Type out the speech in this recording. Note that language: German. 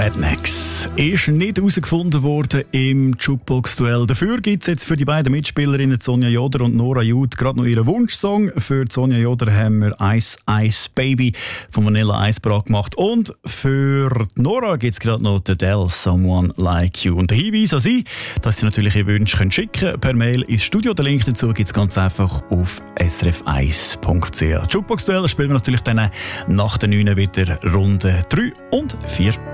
Rednecks ist nicht herausgefunden worden im Jukebox-Duell. Dafür gibt es jetzt für die beiden Mitspielerinnen Sonja Joder und Nora Jud gerade noch ihren Wunschsong. Für Sonja Joder haben wir «Ice Ice Baby» von Vanilla Ice gemacht. Und für Nora gibt es gerade noch «The Dell, Someone Like You». Und der Hinweis an Sie, dass Sie natürlich Ihre Wünsche schicken können per Mail ins Studio. Den Link dazu gibt es ganz einfach auf srf1.ch. Jukebox-Duell spielen wir natürlich dann nach der 9 wieder Runde 3 und 4.